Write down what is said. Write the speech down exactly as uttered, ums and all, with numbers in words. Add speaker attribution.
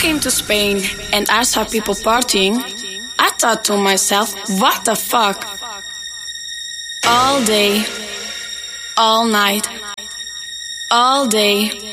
Speaker 1: came to Spain and I saw people partying, I thought to myself, what the fuck? All day, all night, all day,